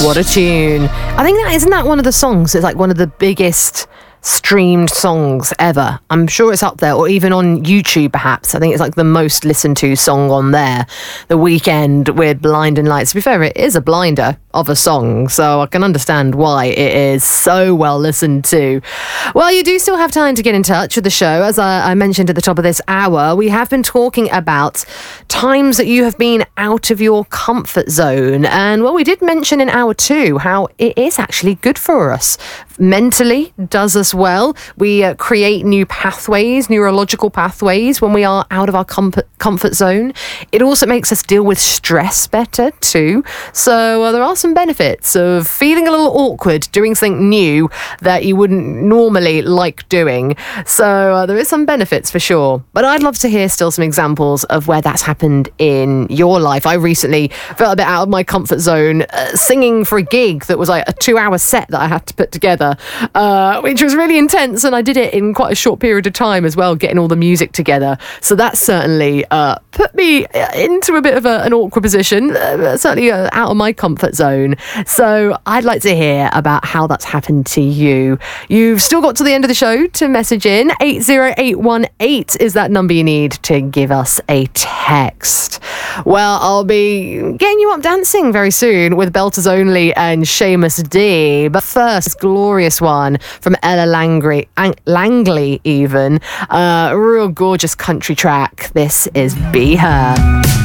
What a tune. I think isn't that one of the songs that's like one of the biggest streamed songs ever. I'm sure it's up there, or even on YouTube perhaps. I think it's like the most listened to song on there. The Weeknd with Blinding Lights. To be fair, it is a blinder of a song, so I can understand why it is so well listened to. Well, you do still have time to get in touch with the show. As I mentioned at the top of this hour, we have been talking about times that you have been out of your comfort zone. And well, we did mention in hour 2 how it is actually good for us. Mentally, does us well. We create new pathways, neurological pathways when we are out of our comfort zone. It also makes us deal with stress better too. So there are some benefits of feeling a little awkward, doing something new that you wouldn't normally like doing. So there is some benefits for sure. But I'd love to hear still some examples of where that's happened in your life. I recently felt a bit out of my comfort zone singing for a gig that was like a 2-hour set that I had to put together, which was really intense, and I did it in quite a short period of time as well, getting all the music together. So that certainly put me into a bit of an awkward position, certainly out of my comfort zone. So I'd like to hear about how that's happened to you. You've still got to the end of the show to message in. 80818 is that number you need to give us a text. Well, I'll be getting you up dancing very soon with Belters Only and Seamus D. But first, glorious one from Ella Langley even. A real gorgeous country track. This is Be Her.